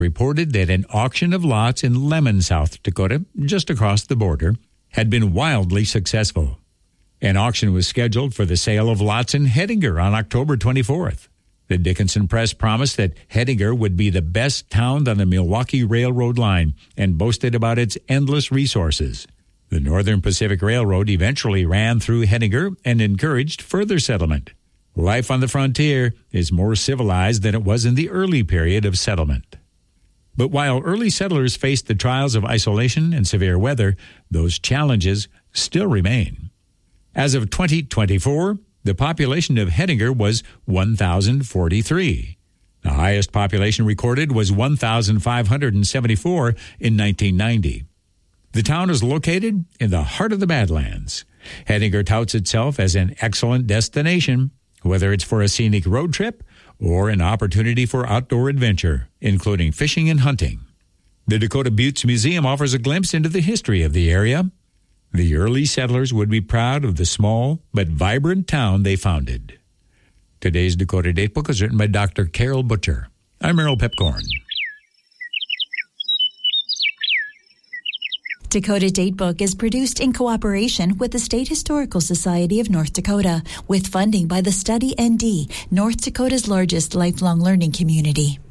reported that an auction of lots in Lemon, South Dakota, just across the border, had been wildly successful. An auction was scheduled for the sale of lots in Hettinger on October 24th. The Dickinson Press promised that Hettinger would be the best town on the Milwaukee Railroad line and boasted about its endless resources. The Northern Pacific Railroad eventually ran through Hettinger and encouraged further settlement. Life on the frontier is more civilized than it was in the early period of settlement. But while early settlers faced the trials of isolation and severe weather, those challenges still remain. As of 2024, the population of Hettinger was 1,043. The highest population recorded was 1,574 in 1990. The town is located in the heart of the Badlands. Hettinger touts itself as an excellent destination, whether it's for a scenic road trip or an opportunity for outdoor adventure, including fishing and hunting. The Dakota Buttes Museum offers a glimpse into the history of the area. The early settlers would be proud of the small but vibrant town they founded. Today's Dakota Datebook is written by Dr. Carol Butcher. I'm Merrill Pepcorn. Dakota Datebook is produced in cooperation with the State Historical Society of North Dakota, with funding by the Study ND, North Dakota's largest lifelong learning community.